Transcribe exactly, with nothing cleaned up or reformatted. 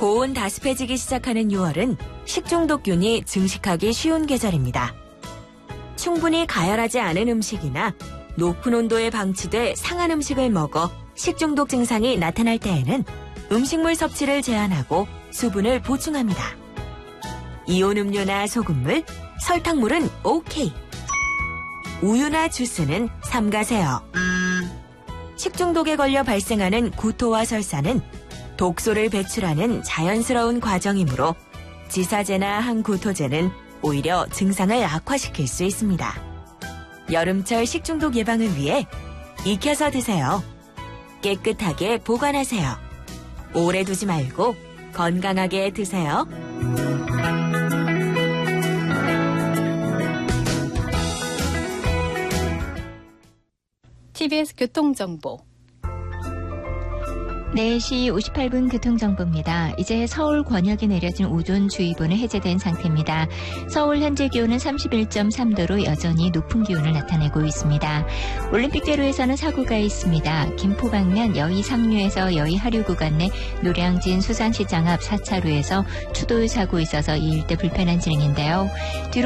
고온 다습해지기 시작하는 유월은 식중독균이 증식하기 쉬운 계절입니다. 충분히 가열하지 않은 음식이나 높은 온도에 방치돼 상한 음식을 먹어 식중독 증상이 나타날 때에는 음식물 섭취를 제한하고 수분을 보충합니다. 이온 음료나 소금물, 설탕물은 오케이. 우유나 주스는 삼가세요. 식중독에 걸려 발생하는 구토와 설사는 독소를 배출하는 자연스러운 과정이므로 지사제나 항구토제는 오히려 증상을 악화시킬 수 있습니다. 여름철 식중독 예방을 위해 익혀서 드세요. 깨끗하게 보관하세요. 오래 두지 말고 건강하게 드세요. 티비에스 교통정보. 네 시 오십팔 분 교통정보입니다. 이제 서울 권역에 내려진 오존주의보는 해제된 상태입니다. 서울 현재 기온은 삼십일 점 삼 도로 여전히 높은 기온을 나타내고 있습니다. 올림픽대로에서는 사고가 있습니다. 김포 방면 여의 상류에서 여의 하류 구간 내 노량진 수산시장 앞 사 차로에서 추돌 사고 있어서 이 일대 불편한 진행인데요. 뒤로